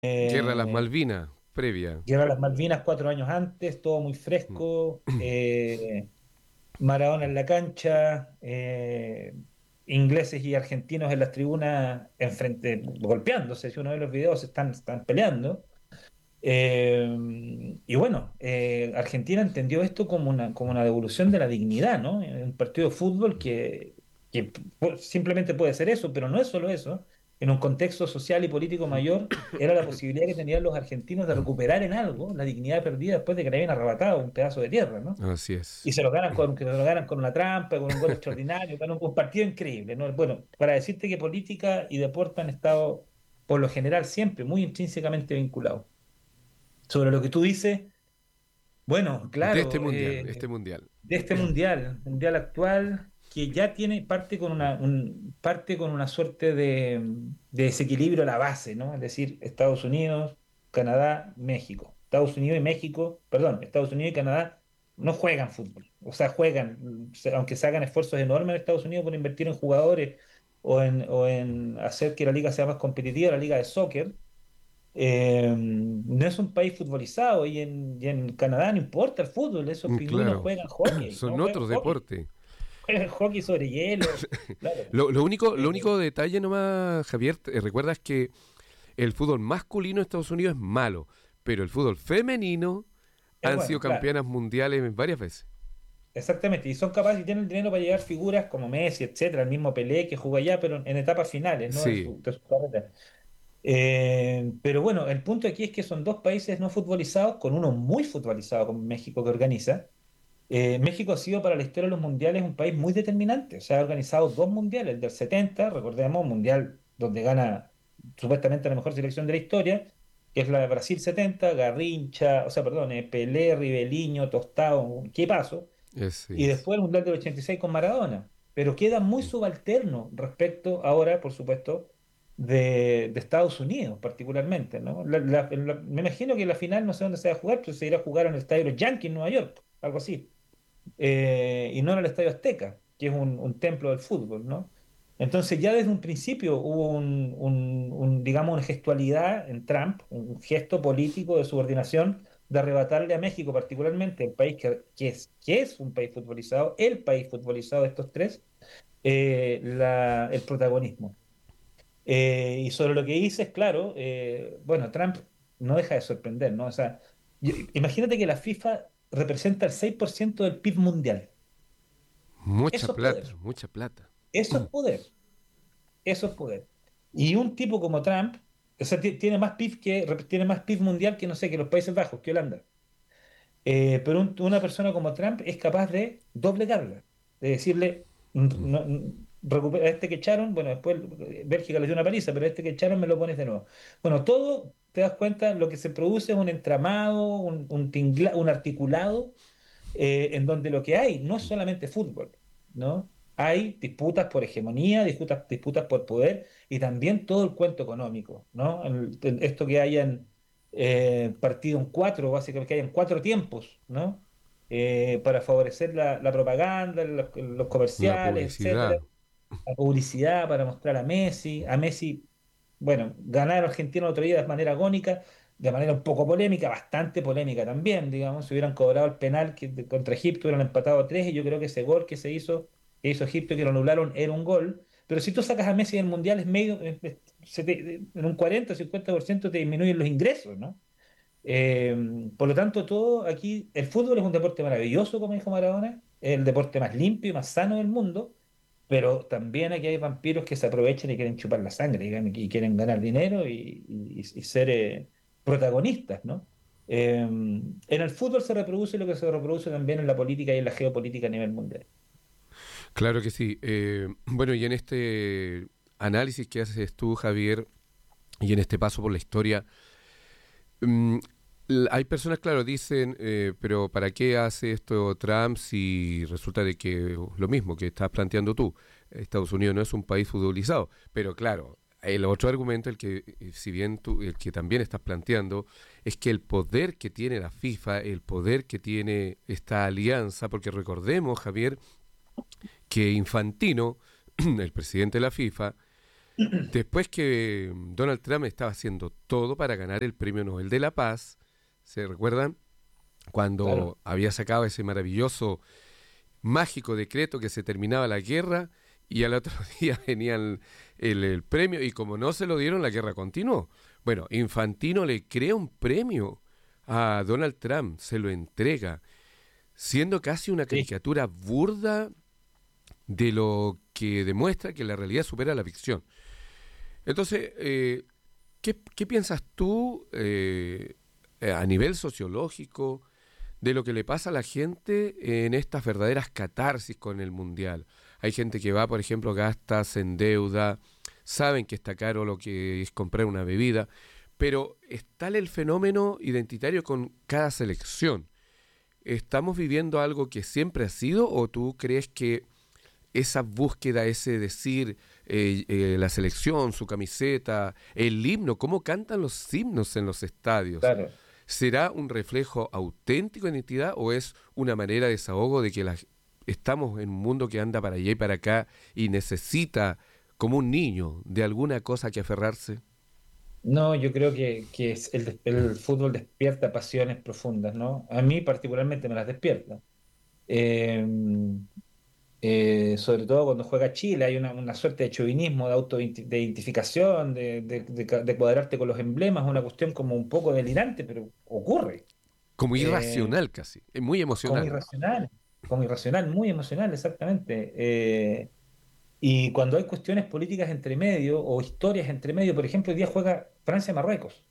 Guerra de las Eh, Malvinas, previa. Guerra de las Malvinas 4 años antes, todo muy Mm. fresco. Maradona en la cancha, ingleses y argentinos en las tribunas enfrente, golpeándose. Si uno ve los videos, están peleando. Y bueno, Argentina entendió esto como una devolución de la dignidad, ¿no? Un partido de fútbol que simplemente puede ser eso, pero no es solo eso. En un contexto social y político mayor, era la posibilidad que tenían los argentinos de recuperar en algo la dignidad perdida después de que le habían arrebatado un pedazo de tierra, ¿no? Así Y es. se lo ganan con una trampa, con un gol extraordinario, con un partido increíble, ¿no? Bueno, para decirte que política y deporte han estado, por lo general, siempre muy intrínsecamente vinculados. Sobre lo que tú dices, bueno, De claro, este mundial. de este mundial actual, que ya parte con una suerte de desequilibrio a la base, ¿no? Es decir, Estados Unidos, Canadá, México. Estados Unidos y México, perdón, Estados Unidos y Canadá no juegan fútbol. O sea, juegan, aunque se hagan esfuerzos enormes en Estados Unidos por invertir en jugadores o en hacer que la liga sea más competitiva, la liga de soccer. No es un país futbolizado y en Canadá no importa el fútbol, esos pingüinos Claro. juegan hockey, Son ¿no? Juegan otros hockey, deportes. juegan hockey sobre hielo, claro. Lo Eh, único detalle nomás, Javier, recuerdas que el fútbol masculino en Estados Unidos es malo, pero el fútbol femenino es han sido bueno, claro, campeonas mundiales varias veces. exactamente. Y son capaces y tienen el dinero para llevar figuras como Messi, etcétera, el mismo Pelé que jugó allá, pero en etapas finales, ¿no? De Sí, su, de su carrera. Pero bueno, el punto aquí es que son dos países no futbolizados, con uno muy futbolizado como México que organiza. México ha sido para la historia de los mundiales un país muy determinante. O sea, ha organizado dos mundiales, el del 70, recordemos, un mundial donde gana supuestamente la mejor selección de la historia, que es la de Brasil 70, Garrincha, o sea, perdón, Pelé, Riveliño, Tostado, ¿qué pasó? ese Y es. después el mundial del 86 con Maradona. Pero queda muy subalterno respecto ahora, por supuesto, de Estados Unidos, particularmente, ¿no? Me imagino que la final no sé dónde se va a jugar, pero se irá a jugar en el estadio de los Yankees en Nueva York, algo así, y no en el Estadio Azteca, que es un templo del fútbol, ¿no? Entonces ya desde un principio hubo digamos, una gestualidad en Trump, un gesto político de subordinación de arrebatarle a México, particularmente el país que es un país futbolizado, el país futbolizado de estos tres, el protagonismo. Y sobre lo que dices, claro, bueno, Trump no deja de sorprender, ¿no? O sea, imagínate que la FIFA representa el 6% del PIB mundial. Mucha Eso es poder, plata, mucha plata. eso es poder, eso es poder. Y un tipo como Trump, o sea, tiene más PIB mundial que, no sé, que los Países Bajos, que Holanda. Pero una persona como Trump es capaz de doblegarla, de decirle, recupera este que echaron, bueno, después Bélgica les dio una paliza, pero este que echaron me lo pones de nuevo. Bueno, todo, te das cuenta, lo que se produce es un entramado, un articulado, en donde lo que hay no es solamente fútbol, ¿no? Hay disputas por hegemonía, disputas por poder y también todo el cuento económico, ¿no? Esto que hayan partido en cuatro, básicamente que hayan cuatro tiempos, ¿no? Para favorecer la propaganda, los La comerciales, etcétera, publicidad. la publicidad para mostrar a Messi, bueno, ganar a Argentina el otro día de manera agónica, de manera un poco polémica, bastante polémica también, digamos, si hubieran cobrado el penal contra Egipto, hubieran empatado a tres, y yo creo que ese gol que hizo Egipto, que lo anularon, era un gol. Pero si tú sacas a Messi del Mundial, es medio, en un 40 o 50% te disminuyen los ingresos, ¿no? Eh, por lo tanto, todo aquí, el fútbol es un deporte maravilloso, como dijo Maradona, es el deporte más limpio y más sano del mundo, pero también aquí hay vampiros que se aprovechan y quieren chupar la sangre y quieren ganar dinero y ser protagonistas, ¿no? En el fútbol se reproduce lo que se reproduce también en la política y en la geopolítica a nivel mundial. Claro que sí. Bueno, y en este análisis que haces tú, Javier, y en este paso por la historia, mm, hay personas, claro, dicen, pero ¿para qué hace esto Trump si resulta de que lo mismo que estás planteando tú, Estados Unidos no es un país futbolizado? Pero claro, el otro argumento, el que, si bien tú, el que también estás planteando, es que el poder que tiene la FIFA, el poder que tiene esta alianza, porque recordemos, Javier, que Infantino, el presidente de la FIFA, después que Donald Trump estaba haciendo todo para ganar el Premio Nobel de la Paz, ¿se recuerdan? Claro. Cuando había sacado ese maravilloso, mágico decreto que se terminaba la guerra y al otro día venía el premio y como no se lo dieron, la guerra continuó. Bueno, Infantino le crea un premio a Donald Trump, se lo entrega, siendo casi una Sí. caricatura burda de lo que demuestra que la realidad supera la ficción. Entonces, ¿qué piensas tú a nivel sociológico de lo que le pasa a la gente en estas verdaderas catarsis con el mundial? Hay gente que va, por ejemplo, gasta, se endeuda, saben que está caro lo que es comprar una bebida, pero es tal el fenómeno identitario con cada selección. ¿Estamos viviendo algo que siempre ha sido o tú crees que esa búsqueda, ese decir, la selección, su camiseta, el himno, cómo cantan los himnos en los estadios, Claro. será un reflejo auténtico de identidad o es una manera de desahogo de que estamos en un mundo que anda para allá y para acá y necesita, como un niño, de alguna cosa que aferrarse? No, yo creo que el fútbol despierta pasiones profundas, ¿no? A mí particularmente me las despierta. Eh, Sobre todo cuando juega Chile, hay una suerte de chauvinismo, de identificación, de cuadrarte con los emblemas, una cuestión como un poco delirante, pero ocurre. Como Eh, irracional casi, es muy como emocional. irracional, como irracional, muy emocional, exactamente. Y cuando hay cuestiones políticas entre medio o historias entre medio, por ejemplo, hoy día juega Francia-Marruecos.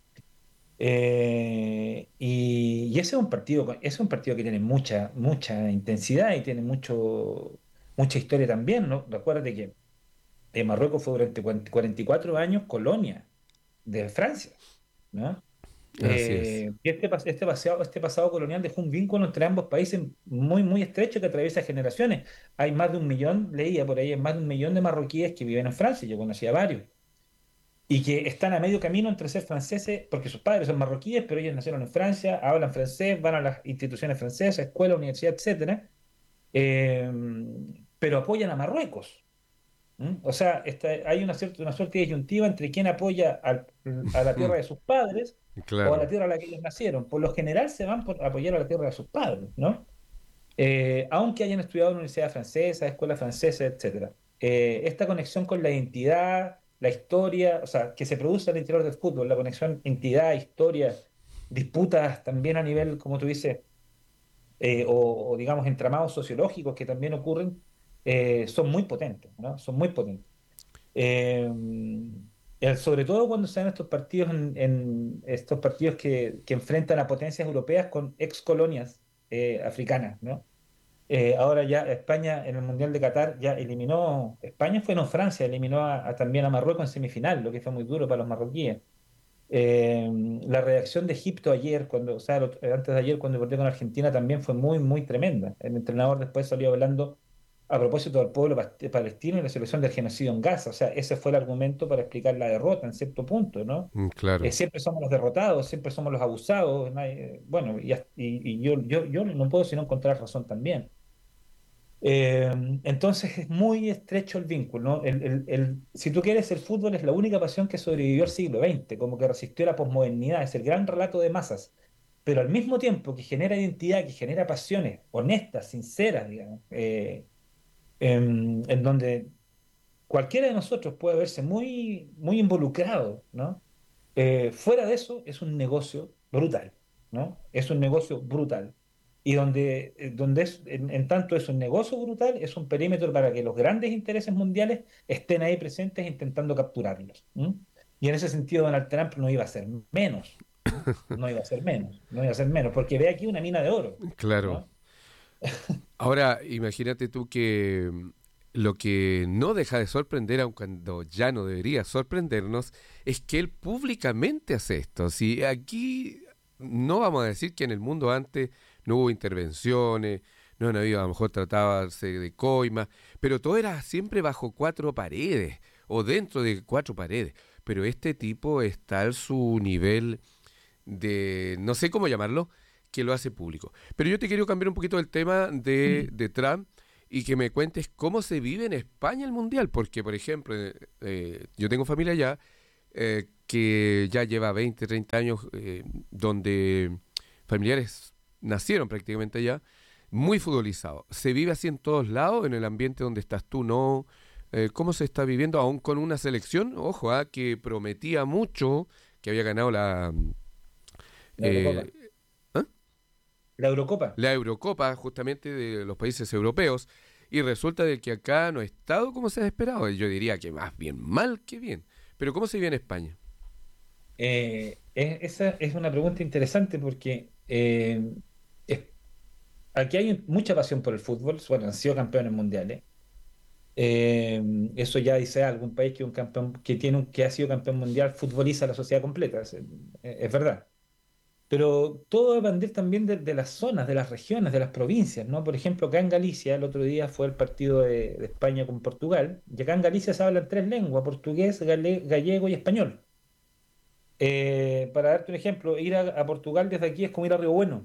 Y ese es un partido, es un partido que tiene mucha intensidad y tiene mucha historia también, ¿no? Recuérdate que Marruecos fue durante 44 años colonia de Francia, ¿no? Así es. Y este pasado colonial dejó un vínculo entre ambos países muy estrecho que atraviesa generaciones. Hay más de 1 millón, leía por ahí, hay más de 1 millón de marroquíes que viven en Francia, yo conocía varios, y que están a medio camino entre ser franceses, porque sus padres son marroquíes, pero ellos nacieron en Francia, hablan francés, van a las instituciones francesas, escuela, universidad, etcétera, eh, pero apoyan a Marruecos. ¿Mm? O sea, hay una suerte de disyuntiva entre quién apoya a la tierra de sus padres o a la Claro. tierra a la que ellos nacieron. Por lo general se van por apoyar a la tierra de sus padres, ¿no? Aunque hayan estudiado en universidad francesa, escuela francesa, etcétera. Esta conexión con la identidad, la historia, o sea, que se produce al interior del fútbol, la conexión entidad, historia, disputas también a nivel, como tú dices, o digamos entramados sociológicos que también ocurren, son muy potentes, ¿no? Son muy potentes. Eh, Sobre todo cuando se dan estos partidos en estos partidos que enfrentan a potencias europeas con ex colonias africanas, ¿no? Ahora ya España en el Mundial de Qatar ya eliminó, España fue no Francia, eliminó también a Marruecos en semifinal, lo que fue muy duro para los marroquíes. Eh, la reacción de Egipto ayer, cuando, o sea, antes de ayer, cuando perdió con Argentina, también fue muy tremenda. El entrenador después salió hablando a propósito del pueblo palestino y la situación del genocidio en Gaza. O sea, ese fue el argumento para explicar la derrota en cierto punto, ¿no? Claro. Siempre somos los derrotados, siempre somos los abusados. Bueno, y yo no puedo sino encontrar razón también. Eh, entonces es muy estrecho el vínculo, ¿no? Si tú quieres, el fútbol es la única pasión que sobrevivió al siglo XX, como que resistió a la posmodernidad, es el gran relato de masas, pero al mismo tiempo que genera identidad, que genera pasiones honestas, sinceras, digamos, en donde cualquiera de nosotros puede verse muy involucrado, ¿no? Fuera de eso, es un negocio brutal, ¿no? Es un negocio brutal. Y donde en tanto es un negocio brutal, es un perímetro para que los grandes intereses mundiales estén ahí presentes intentando capturarlos. ¿M? Y en ese sentido, Donald Trump no iba a ser menos, ¿m? No iba a ser menos, no iba a ser menos, porque ve aquí una mina de oro, Claro. ¿no? Ahora, imagínate tú que lo que no deja de sorprender, aun cuando ya no debería sorprendernos, es que él públicamente hace esto. Si aquí no vamos a decir que en el mundo antes no hubo intervenciones, no había, a lo mejor tratábase de coimas, pero todo era siempre bajo cuatro paredes o dentro de cuatro paredes. Pero este tipo está a su nivel de, no sé cómo llamarlo, que lo hace público. Pero yo te quiero cambiar un poquito el tema de Trump y que me cuentes cómo se vive en España el Mundial, porque, por ejemplo, yo tengo familia allá que ya lleva 20, 30 años, donde familiares nacieron prácticamente allá, muy futbolizado. ¿Se vive así en todos lados, en el ambiente donde estás tú, no? ¿Cómo se está viviendo aún con una selección? Ojo, que prometía mucho, que había ganado La Eurocopa. eh, ¿ah? La Eurocopa. la Eurocopa justamente de los países europeos, y resulta de que acá no ha estado como se ha esperado. Yo diría que más bien mal que bien. Pero ¿cómo se vive en España? Esa es una pregunta interesante porque es- aquí hay mucha pasión por el fútbol. Bueno, han sido campeones mundiales. Eh, Eso ya dice algo. Un país que, un campeón, que, tiene que ha sido campeón mundial futboliza a la sociedad completa. Es verdad. Pero todo va a depender también de las zonas, de las regiones, de las provincias, ¿no? Por ejemplo, acá en Galicia, el otro día fue el partido de España con Portugal, y acá en Galicia se hablan tres lenguas: portugués, gallego y español. Para darte un ejemplo, ir a Portugal desde aquí es como ir a Río Bueno.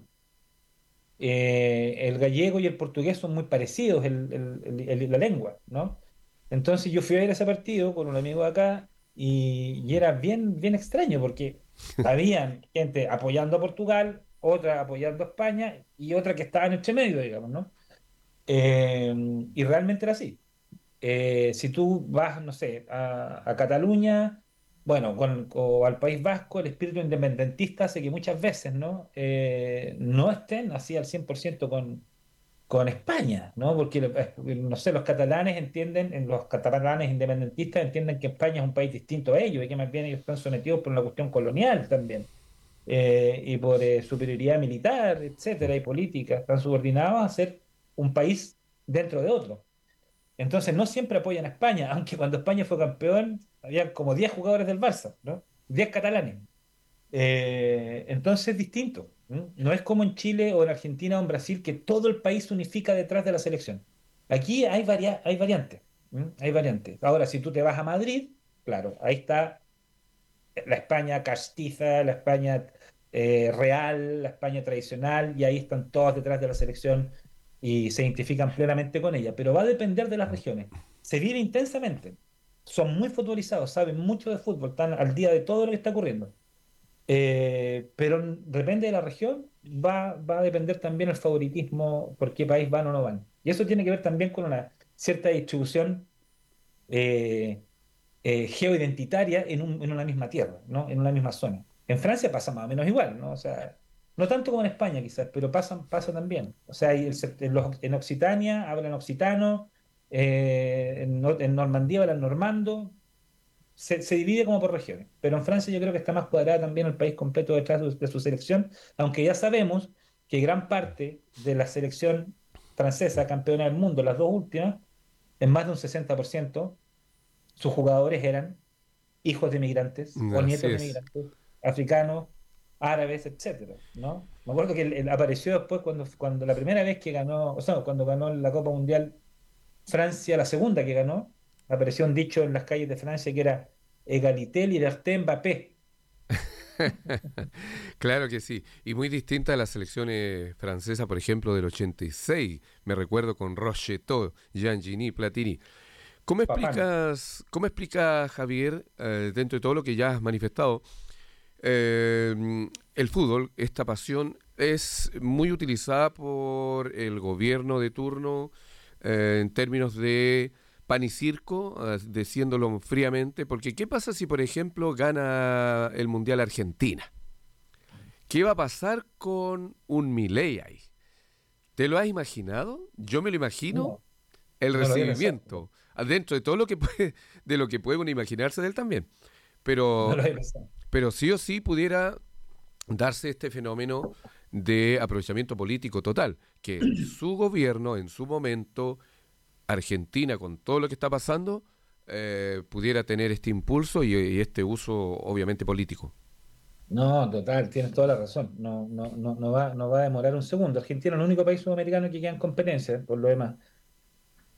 El gallego y el portugués son muy parecidos, la lengua, ¿no? Entonces yo fui a ir a ese partido con un amigo de acá y era bien, bien extraño porque habían gente apoyando a Portugal, otra apoyando a España y otra que estaba en entre medio, digamos, ¿no? Eh, y realmente era así. Si tú vas, no sé, a Cataluña, bueno, o al País Vasco, el espíritu independentista hace que muchas veces, ¿no? No estén así al 100% con España, ¿no? Porque, no sé, los catalanes entienden, los catalanes independentistas entienden que España es un país distinto a ellos y que más bien ellos están sometidos por una cuestión colonial también, y por superioridad militar, etcétera, y política, están subordinados a ser un país dentro de otro. Entonces no siempre apoyan a España, aunque cuando España fue campeón había como 10 jugadores del Barça, ¿no? 10 catalanes. Entonces es distinto. ¿M? No es como en Chile o en Argentina o en Brasil que todo el país se unifica detrás de la selección. Aquí hay variantes. ¿M? Hay variantes. Ahora, si tú te vas a Madrid, claro, ahí está la España castiza, la España real, la España tradicional, y ahí están todas detrás de la selección y se identifican plenamente con ella. Pero va a depender de las regiones. Se vive intensamente. Son muy futbolizados, saben mucho de fútbol, están al día de todo lo que está ocurriendo. Pero depende de la región, va a depender también el favoritismo, por qué país van o no van. Y eso tiene que ver también con una cierta distribución eh, geoidentitaria en una misma tierra, ¿no? En una misma zona. En Francia pasa más o menos igual, ¿no? O sea, no tanto como en España quizás, pero pasa también. O sea, en Occitania hablan occitano, en Normandía hablan normando, se divide como por regiones. Pero en Francia yo creo que está más cuadrada también el país completo detrás de su selección, aunque ya sabemos que gran parte de la selección francesa, campeona del mundo, las dos últimas, en más de un 60%, sus jugadores eran hijos de migrantes o Así nietos de es. migrantes, africanos, árabes, etcétera, ¿no? Me acuerdo que él apareció después cuando la primera vez que ganó, o sea, cuando ganó la Copa Mundial Francia, la segunda que ganó, apareció un dicho en las calles de Francia que era Egalité, liberté, Mbappé. Claro que sí, y muy distinta a las selecciones francesas, por ejemplo, del 86, me recuerdo con Rocheteau, Jean Gini, Platini. Papán. Cómo explica Javier, dentro de todo lo que ya has manifestado, el fútbol, esta pasión, es muy utilizada por el gobierno de turno en términos de pan y circo, diciéndolo fríamente, porque ¿qué pasa si, por ejemplo, gana el Mundial Argentina? ¿Qué va a pasar con un Milei ahí? ¿Te lo has imaginado? Yo me lo imagino, No, el no lo había pensado. recibimiento, dentro de todo lo que puede, de lo que puede uno imaginarse de él también. No Pero, lo había pensado. pero sí o sí pudiera darse este fenómeno de aprovechamiento político total, que su gobierno en su momento, Argentina con todo lo que está pasando, pudiera tener este impulso y este uso obviamente político. No, total, tienes toda la razón. No va a demorar un segundo. Argentina es el único país sudamericano que queda en competencia, por lo demás.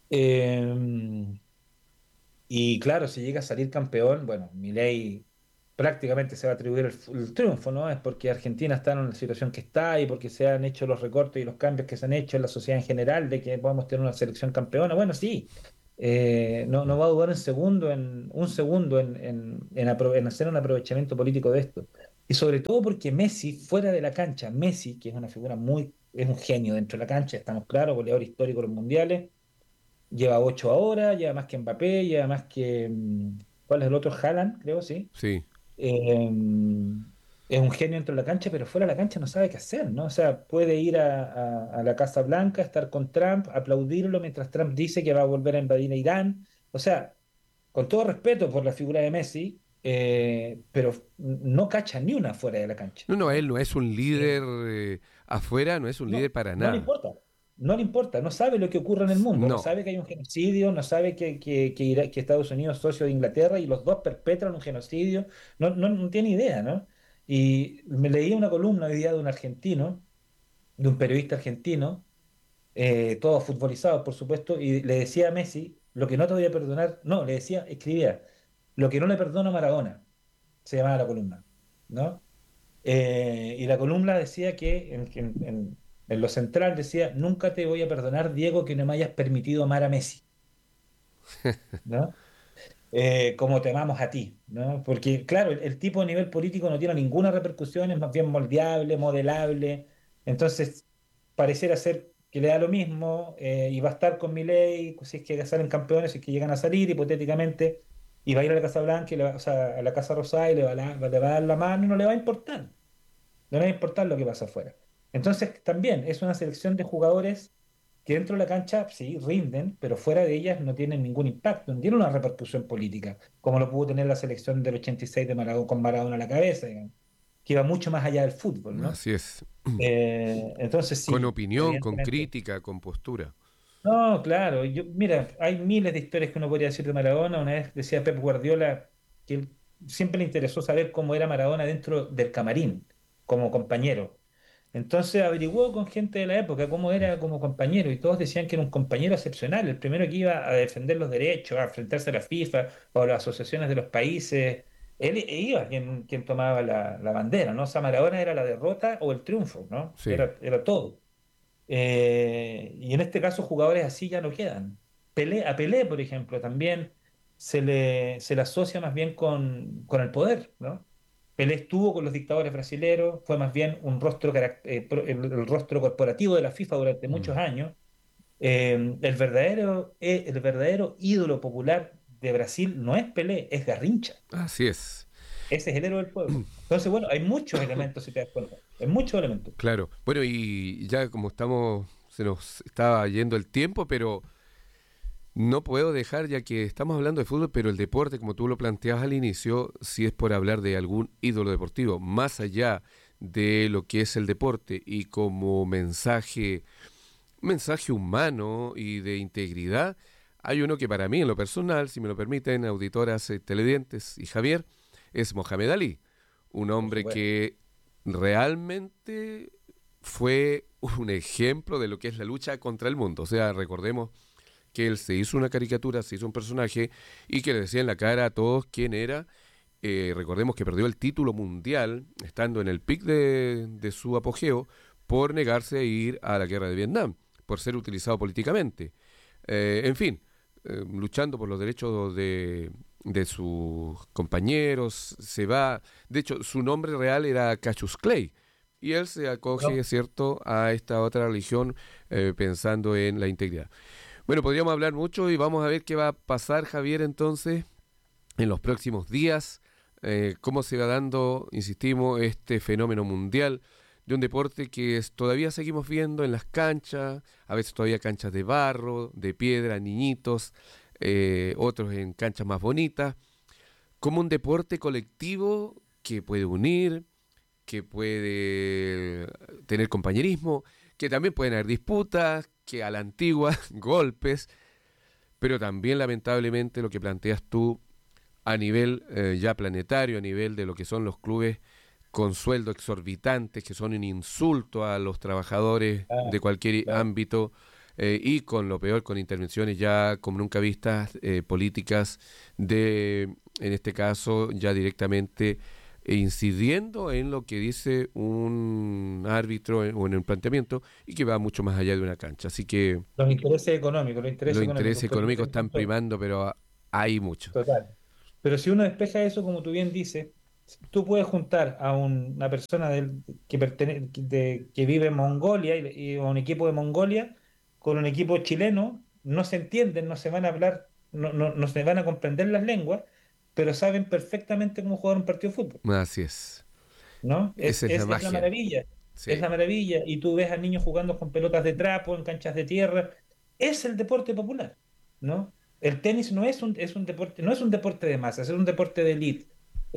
Eh, y claro, si llega a salir campeón, bueno, Milei. prácticamente se va a atribuir el triunfo, ¿no? Es porque Argentina está en la situación que está y porque se han hecho los recortes y los cambios que se han hecho en la sociedad en general de que podamos tener una selección campeona. Bueno, sí, no va a dudar un segundo en hacer un aprovechamiento político de esto. Y sobre todo porque Messi, fuera de la cancha, Messi, que es una figura es un genio dentro de la cancha, estamos claros, goleador histórico de los mundiales, lleva 8 ahora, lleva más que Mbappé, lleva más que, ¿cuál es el otro? Haaland, creo, sí. Sí. Eh, es un genio dentro de la cancha, pero fuera de la cancha no sabe qué hacer, ¿no? O sea, puede ir a la Casa Blanca, estar con Trump, aplaudirlo mientras Trump dice que va a volver a invadir a Irán. O sea, con todo respeto por la figura de Messi, pero no cacha ni una fuera de la cancha, No, no, él ¿no? no es un líder afuera, no es un líder No, para no le nada. importa. No le importa, no sabe lo que ocurre en el mundo, no No. sabe que hay un genocidio, no sabe que Estados Unidos es socio de Inglaterra y los dos perpetran un genocidio, no tiene idea, ¿no? Y me leí una columna hoy día de un argentino, de un periodista argentino, todo futbolizado, por supuesto, y le decía a Messi, lo que no te voy a perdonar, no, le decía, escribía, lo que no le perdono a Maradona, se llamaba la columna, ¿no? Y la columna decía que en lo central decía, nunca te voy a perdonar, Diego, que no me hayas permitido amar a Messi, ¿no? Como te amamos a ti, ¿no? Porque, claro, el tipo a nivel político no tiene ninguna repercusión, es más bien moldeable, modelable, entonces pareciera ser que le da lo mismo y va a estar con Milei, si es que salen campeones, si es que llegan a salir, hipotéticamente, y va a ir a la Casa Blanca, o sea, a la Casa Rosada y le va a dar la mano y no le va a importar. No le va a importar lo que pasa afuera. Entonces, también es una selección de jugadores que dentro de la cancha sí rinden, pero fuera de ellas no tienen ningún impacto, no tienen una repercusión política, como lo pudo tener la selección del 86 de Maradona, con Maradona a la cabeza, digamos, que iba mucho más allá del fútbol, ¿no? Así es. Entonces, Con sí, opinión, con evidentemente. crítica, con postura. No, claro, mira, hay miles de historias que uno podría decir de Maradona. Una vez decía Pep Guardiola que él siempre le interesó saber cómo era Maradona dentro del camarín, como compañero. Entonces averiguó con gente de la época cómo era como compañero y todos decían que era un compañero excepcional, el primero que iba a defender los derechos, a enfrentarse a la FIFA o a las asociaciones de los países. Él iba quien tomaba la bandera, ¿no? O sea, Maradona era la derrota o el triunfo, ¿no? Sí. Era todo. Y en este caso jugadores así ya no quedan. A Pelé, por ejemplo, también se le asocia más bien con el poder, ¿no? Pelé estuvo con los dictadores brasileños, fue más bien un rostro, el rostro corporativo de la FIFA durante Mm. muchos años. El verdadero ídolo popular de Brasil no es Pelé, es Garrincha. Así es. Ese es el héroe del pueblo. Entonces, bueno, hay muchos elementos, si te das cuenta. Hay muchos elementos. Claro. Bueno, y ya como estamos, se nos estaba yendo el tiempo, pero no puedo dejar, ya que estamos hablando de fútbol, pero el deporte, como tú lo planteabas al inicio, si es por hablar de algún ídolo deportivo, más allá de lo que es el deporte y como mensaje humano y de integridad, hay uno que para mí, en lo personal, si me lo permiten, auditoras, televidentes y Javier, es Mohamed Ali, un Por hombre supuesto. que realmente fue un ejemplo de lo que es la lucha contra el mundo. O sea, recordemos que él se hizo una caricatura, se hizo un personaje y que le decía en la cara a todos quién era. Recordemos que perdió el título mundial estando en el pic de su apogeo por negarse a ir a la guerra de Vietnam, por ser utilizado políticamente. En fin, luchando por los derechos de sus compañeros, se va. De hecho, su nombre real era Cassius Clay. Y él se acoge, No, ¿cierto?, a esta otra religión pensando en la integridad. Bueno, podríamos hablar mucho y vamos a ver qué va a pasar, Javier, entonces, en los próximos días, cómo se va dando, insistimos, este fenómeno mundial de un deporte que todavía seguimos viendo en las canchas, a veces todavía canchas de barro, de piedra, niñitos, otros en canchas más bonitas, como un deporte colectivo que puede unir, que puede tener compañerismo, que también pueden haber disputas, que a la antigua, golpes, pero también lamentablemente lo que planteas tú a nivel ya planetario, a nivel de lo que son los clubes con sueldos exorbitantes, que son un insulto a los trabajadores de claro, cualquier claro. ámbito, y con lo peor, con intervenciones ya como nunca vistas, políticas de, en este caso, ya directamente incidiendo en lo que dice un árbitro o en el planteamiento y que va mucho más allá de una cancha. Así que Los los intereses intereses económicos, pero económicos están primando, pero hay mucho. total. Pero si uno despeja eso, como tú bien dices, tú puedes juntar a una persona que vive en Mongolia y a un equipo de Mongolia con un equipo chileno, no se entienden, no se van a hablar, no se van a comprender las lenguas, pero saben perfectamente cómo jugar un partido de fútbol. Así es. ¿No? Esa es la Es la magia. maravilla, es Sí. la maravilla. Y tú ves a niños jugando con pelotas de trapo, en canchas de tierra. Es el deporte popular, ¿no? El tenis no es un deporte, no es un deporte de masas, es un deporte de élite.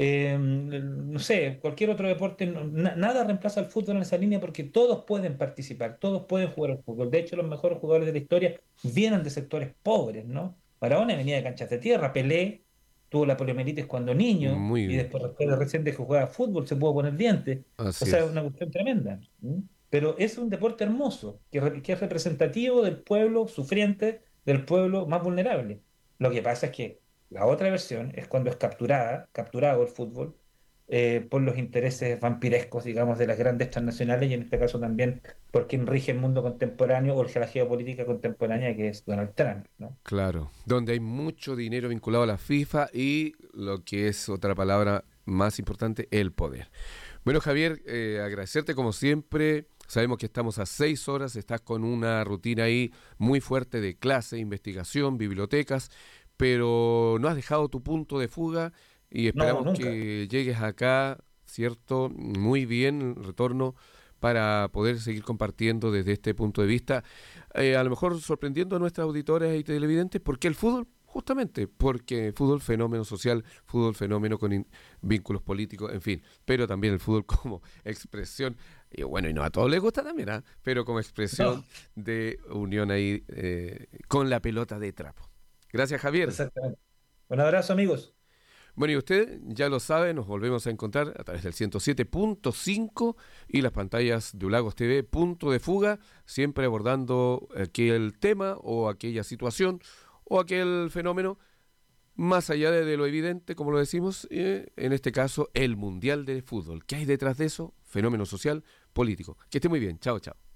No sé, cualquier otro deporte, nada reemplaza al fútbol en esa línea porque todos pueden participar, todos pueden jugar al fútbol. De hecho, los mejores jugadores de la historia vienen de sectores pobres, ¿no? Maradona venía de canchas de tierra, Pelé tuvo la poliomielitis cuando niño Muy y bien. después recién de que jugaba fútbol se pudo poner dientes. O Así sea, es. una cuestión tremenda. ¿M? Pero es un deporte hermoso, que es representativo del pueblo sufriente, del pueblo más vulnerable. Lo que pasa es que la otra versión es cuando es capturado el fútbol por los intereses vampirescos, digamos, de las grandes transnacionales y en este caso también por quien rige el mundo contemporáneo o la geopolítica contemporánea que es Donald Trump, ¿no? Claro, donde hay mucho dinero vinculado a la FIFA y lo que es otra palabra más importante, el poder. Bueno, Javier, agradecerte como siempre. Sabemos que estamos a 6 horas, estás con una rutina ahí muy fuerte de clase, investigación, bibliotecas, pero no has dejado tu punto de fuga y No, esperamos nunca. que llegues acá, ¿cierto? Muy bien, retorno para poder seguir compartiendo desde este punto de vista, a lo mejor sorprendiendo a nuestras auditoras y televidentes, ¿por qué el fútbol? Justamente porque fútbol fenómeno social, fútbol fenómeno con vínculos políticos, en fin, pero también el fútbol como expresión, y bueno, y no a todos les gusta también, ¿ah? Pero como No, expresión de unión ahí con la pelota de trapo. Gracias, Javier. exactamente. Un abrazo, amigos. Bueno, y usted ya lo sabe, nos volvemos a encontrar a través del 107.5 y las pantallas de Ulagos TV, punto de fuga, siempre abordando aquel tema o aquella situación o aquel fenómeno, más allá de lo evidente, como lo decimos, en este caso, el Mundial de Fútbol. ¿Qué hay detrás de eso? Fenómeno social, político. Que esté muy bien. Chao, chao.